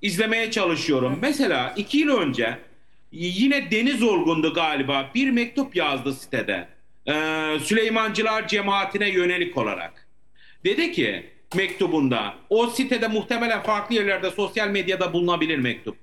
izlemeye çalışıyorum. Mesela 2 yıl önce yine Deniz Olgun'du galiba, bir mektup yazdı sitede. Süleymancılar cemaatine yönelik olarak. Dedi ki mektubunda, o sitede muhtemelen farklı yerlerde sosyal medyada bulunabilir mektup.